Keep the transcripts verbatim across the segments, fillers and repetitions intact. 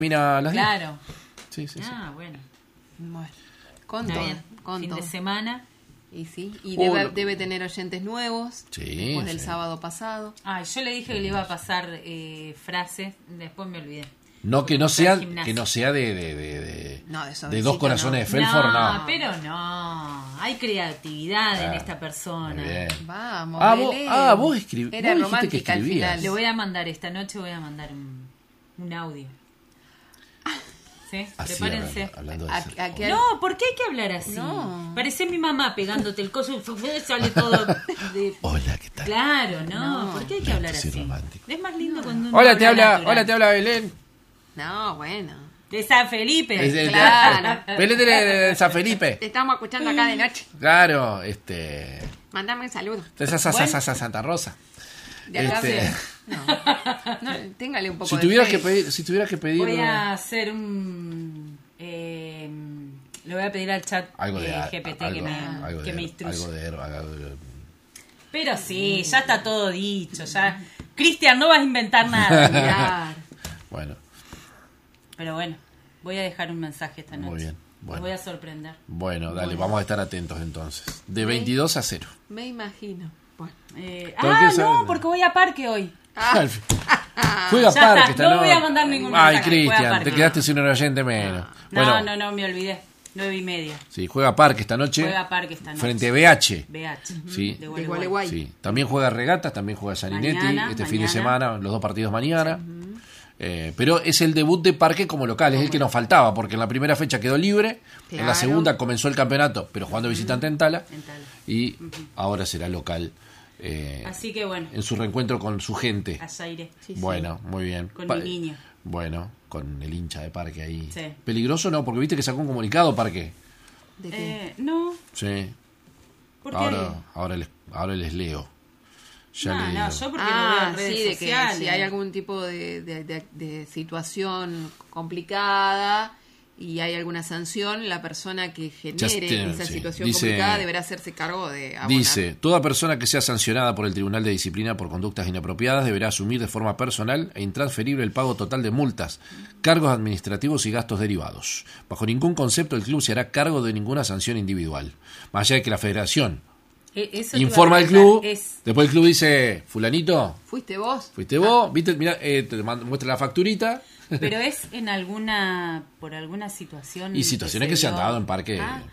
Mira las diez. Claro. Sí, sí, sí. Ah, bueno. Bueno, con Está todo, bien. con Fin todo. de semana. Y sí, y Oh, debe, lo- debe tener oyentes nuevos. Sí, Después del sí. sábado pasado. Ay, yo le dije que le iba a pasar eh, frases, después me olvidé. No, que no Porque sea, está gimnasia. que no sea de, de, de, de, No, de de suavecito, dos corazones no. de Felford, no. No, pero no. Hay creatividad en Ah, esta persona. Muy bien. Vamos, Ah, vos, Belén. ah, vos escribís. Era Vos dijiste que romántica al escribías. final. Le voy a mandar esta noche, voy a mandar un, un audio. ¿Sí? Así, Prepárense. hablando, hablando de ¿A- ser- a qué- No, ¿por qué hay que hablar así? No. Parece mi mamá pegándote el coso y sale todo de... Hola, ¿qué tal? Claro, no, No. ¿por qué hay que No, hablar esto sí así? romántico. Es más lindo cuando uno Hola, te habla, natural. hola, te habla Belén. No, bueno. De San Felipe. Es de- Claro. Belén de, de San Felipe. Te estamos escuchando acá de noche. Claro, este. Mándame un saludo. De esa, esa, Bueno. esa, esa Santa Rosa. De acá Este, de- No. No, téngale un poco si de tuvieras fe. que pedir, si tuvieras que pedir Voy a hacer un... eh, le voy a pedir al chat algo de eh, a- G P T algo, que me, algo que de, me instruya. algo de, algo de- Pero sí, ya está todo dicho. Ya. Cristian, no vas a inventar nada. Claro. bueno, Pero bueno, voy a dejar un mensaje esta noche. Muy bien, Los bueno. voy a sorprender. bueno, dale, Bueno. vamos a estar atentos entonces. De veintidós a cero. Me imagino. Bueno. Eh, ¿Todo ah, qué no, sabe? porque voy a parque hoy. Al fin. Juega Ya parque está, esta no noche. voy a mandar ningún Ay, mensaje, juega Cristian, parque. te quedaste sin un oyente menos. No, Bueno, no, no, me olvidé. Nueve y media. sí, juega parque esta noche. Juega parque esta noche. Frente a B H. B H. Sí. De De Gualeguay. Gualeguay. Sí, también juega regatas, también juega Saninetti Mañana, este fin de mañana. semana, los dos partidos mañana. Eh, pero es el debut de Parque como local, es el que nos faltaba, porque en la primera fecha quedó libre, en la Claro. segunda comenzó el campeonato, pero jugando visitante en Tala, En Tala. y ahora será local eh, Así que bueno, en su reencuentro con su gente. allá iré. Sí, sí. Bueno, muy bien. Con Pa- mi niño. Bueno, con el hincha de Parque ahí. Sí. Peligroso no, porque viste que sacó un comunicado Parque. ¿De qué? Eh, no, Sí. ¿por qué? Ahora, ahora les, ahora les leo. Ya no, le no, digo. yo porque lo veo Ah, en redes sí, de sociales. que si hay algún tipo de, de, de- de situación complicada y hay alguna sanción, la persona que Ya genere tiene, esa sí. situación Dice- complicada deberá hacerse cargo de abonar. Dice, toda persona que sea sancionada por el Tribunal de Disciplina por conductas inapropiadas deberá asumir de forma personal e intransferible el pago total de multas, cargos administrativos y gastos derivados. Bajo ningún concepto el club se hará cargo de ninguna sanción individual. Más allá de que la federación Eh, eso te iba a informa al preguntar, club, es- después el club dice, fulanito, ¿Fuiste vos? fuiste vos, viste, mira, eh, te mand- muestra la facturita. pero es en alguna, por alguna situación. Y situaciones que se han dio- dado en Parque Ah,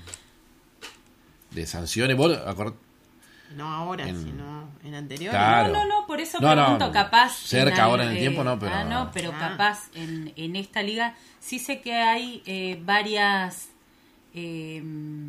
de sanciones. ¿Vos acordás? No ahora, En- sino en anterior. Claro. No, no, no, por eso No, no, pregunto, capaz. cerca en ahora en el eh, tiempo no, pero- Ah, no, pero Ah. capaz en, en esta liga sí sé que hay eh, varias. eh,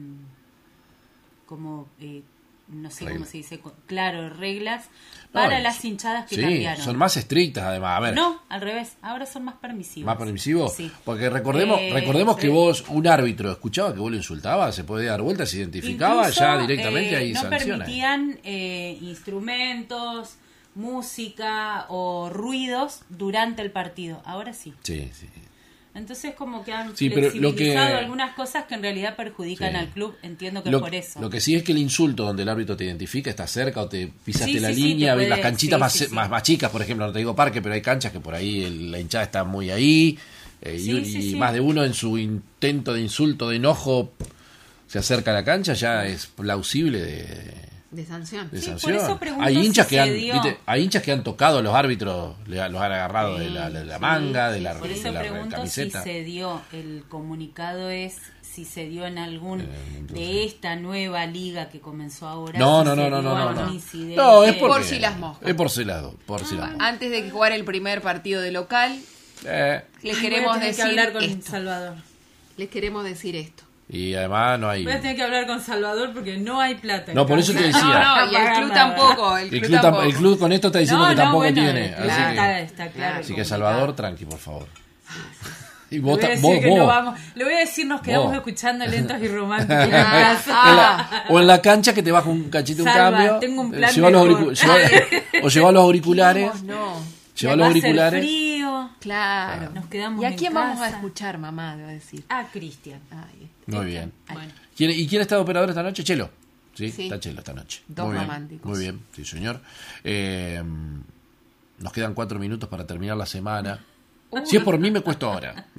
como. eh, no sé Reglas. cómo se dice. co- Claro, reglas No, para y- las hinchadas que Sí, cambiaron. son más estrictas además. A ver, No, al revés, ahora son más permisivos. ¿más permisivo? Sí. Porque recordemos, Eh, recordemos que eh, vos, un árbitro, escuchaba que vos lo insultabas, se podía dar vuelta, se identificaba, Incluso, ya directamente eh, ahí no sanciones. permitían eh, instrumentos, música o ruidos durante el partido. Ahora sí. Sí, sí. Entonces como que han Sí, pero lo flexibilizado que- algunas cosas que en realidad perjudican Sí. al club. Entiendo que Lo, es por eso. lo que sí es que el insulto donde el árbitro te identifica, está cerca o te pisaste Sí, la sí, sí, línea, te ves las puede- canchitas sí, más, sí, sí. más, más chicas, por ejemplo, no te digo Parque, pero hay canchas que por ahí el- la hinchada está muy ahí, eh, y- Sí, y, sí, sí. más de uno en su intento de insulto, de enojo, se acerca a la cancha, ya es plausible de... De sanción. de Sí, por sanción. eso pregunto Hay hinchas si que se han, dio. ¿viste? Hay hinchas que han tocado a los árbitros, le ha- los han agarrado de la, de la Sí, manga, de la, Por de eso la pregunto camiseta. si se dio, el comunicado es si se dio en algún Eh, entonces- de esta nueva liga que comenzó ahora. No, si no, se no, no, dio no, no, algún no. incidente. No, es Por porque, si las moscas. Es por si las por si las moscas. Antes de que jugar el primer partido de local, Eh, les Voy a queremos tener que decir hablar con esto. Salvador. Les queremos decir esto. y además no hay... Voy a tener que hablar con Salvador porque no hay plata. en No, por eso casa. te decía. No, no, y el pagar club nada. tampoco. El El club, club, tam- tampoco. el club con esto está diciendo No, que no, tampoco bueno, tiene. claro, así que, está, está claro. así que complicado. Salvador, tranqui, por favor. Y Le vos, voy a ta- decir vos, que vos. no vamos. Le voy a decir nos quedamos Vos. escuchando lentos y románticos. en Ah, casa. En la- o en la cancha que te baja un cachito, un Salva, cambio. tengo un eh, plan lleva los mejor. auricu- lleva- o lleva los auriculares. Vamos, no. Lleva Va los a ser auriculares. frío. Claro. Nos quedamos ¿Y a en quién vamos a casa. escuchar, mamá? Debo decir. Ah, Cristian. Ay, Muy bien. Bueno. ¿Quién- ¿Y quién está de operador esta noche? Chelo. Sí, Sí. está Chelo esta noche. Dos muy bien, románticos. Muy bien, sí, señor. Eh, nos quedan cuatro minutos para terminar la semana. Si es por mí, me cuesto ahora.